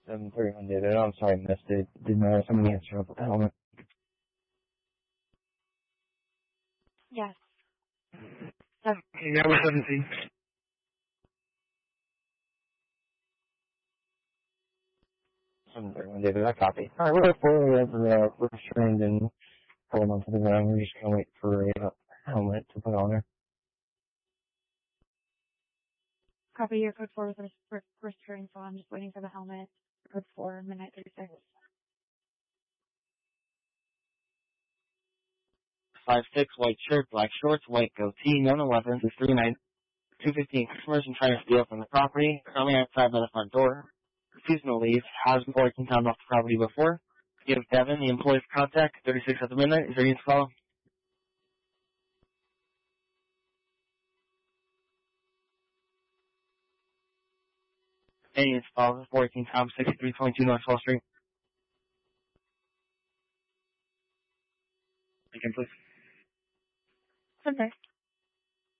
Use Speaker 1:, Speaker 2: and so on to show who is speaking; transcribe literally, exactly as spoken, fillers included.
Speaker 1: seven thirty-one David. I'm sorry I missed it. Didn't know somebody answered up with the helmet.
Speaker 2: Yes.
Speaker 1: Okay, that was seventeen. seven thirty-one David, I copy. Alright, we're at four A M for uh, restrained and holding on to the ground. We're just gonna wait for a uh, helmet to put on her.
Speaker 2: Copy your code four with res- restraints on. Just waiting for the helmet. Code four, midnight thirty-six.
Speaker 1: five six, white shirt, black shorts, white goatee, known eleven, three nine, two fifteen customers and trying to steal from the property, currently outside by the front door. Seasonal leave, has been working time off the property before. Give Devin the employee's contact, thirty-six at the midnight. Is there any to follow? Any to follow? fourteen Tom, sixty-three twenty-two North twelfth Street. Again, please.
Speaker 2: Okay.